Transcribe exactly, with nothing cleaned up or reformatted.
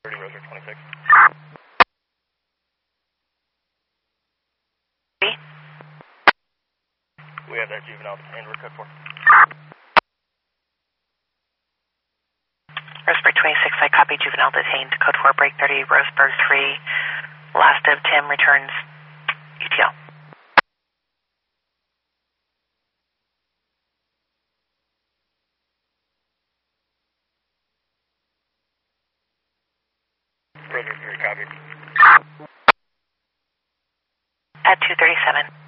thirty, Roser twenty-six. We have that juvenile detained. We're code four. Roseburg twenty-six, I copy juvenile detained. Code four, break thirty, Roseburg three. Last of Tim returns U T L. Roser three, copy. At two thirty-seven.